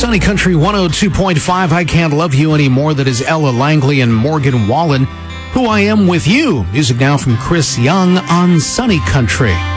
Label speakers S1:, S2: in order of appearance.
S1: Sunny Country 102.5, I Can't Love You Anymore. That is Ella Langley and Morgan Wallen. Who I Am With You. Music now from Chris Young on Sunny Country.